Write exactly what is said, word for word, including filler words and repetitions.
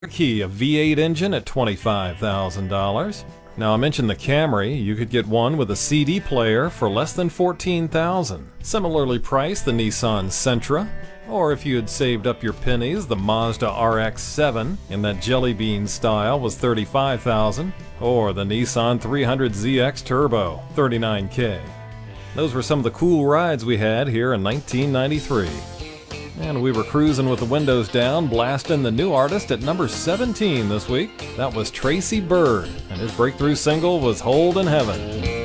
Key, a V eight engine at twenty-five thousand dollars. Now I mentioned the Camry. You could get one with a C D player for less than fourteen thousand dollars. Similarly priced, the Nissan Sentra. Or if you had saved up your pennies, the Mazda R X seven in that jelly bean style was thirty-five thousand dollars. Or the Nissan three hundred Z X Turbo, thirty-nine thousand dollars. Those were some of the cool rides we had here in nineteen ninety-three. And we were cruising with the windows down, blasting the new artist at number seventeen this week. That was Tracy Byrd, and his breakthrough single was Hold in Heaven.